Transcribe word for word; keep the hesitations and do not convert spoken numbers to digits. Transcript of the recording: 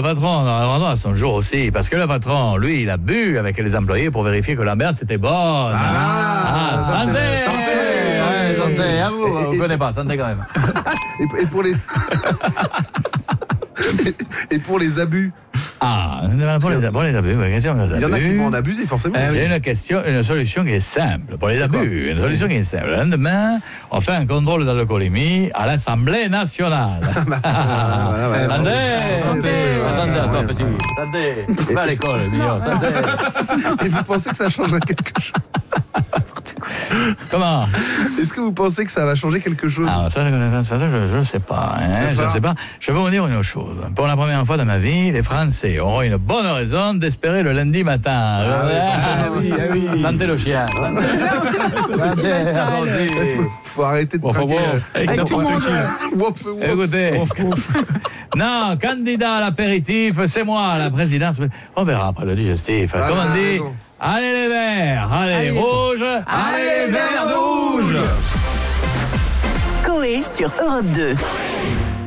patron, rendons à son jour aussi, parce que le patron, lui, il a bu avec les employés pour vérifier que l'ambiance était bonne. Ah, ah ça, santé, c'est santé, ouais, santé, santé. à vous, Et- on ne et- connaît pas, santé quand même. Et, et pour les... et pour les abus, Ah, pour les, pour les abus, la question des il y en a qui abus. vont en abuser forcément. Il y a une question, une solution qui est simple pour les abus. Une solution qui est simple. Le lendemain, on fait un contrôle d'alcoolémie à l'Assemblée nationale. Voilà, voilà. Santé, Santé. santé à toi, Ouais. petit. Santé. Va à l'école, mignon. Santé. Et vous pensez que ça changerait quelque chose? Comment? Est-ce que vous pensez que ça va changer quelque chose? Ah, ça, je ça, je ne sais pas. Hein, je ne sais pas. Je vais vous dire une chose. Pour la première fois de ma vie, les Français auront une bonne raison d'espérer le lundi matin. Ah oui, forcément, ah oui, ah oui. Santé le chien. Santé. Santé, allons-y. Faut, faut arrêter de Bon, faut traquer. voir. euh, Avec tout le monde. Wouf, wouf. Écoutez, non, candidat à l'apéritif, c'est moi, la présidence. On verra après le digestif. Ah, Comme on ah, dit, raison. allez les verts, allez, Allez les les rouges, Allez, les verts de rouge. Coé sur Europe deux.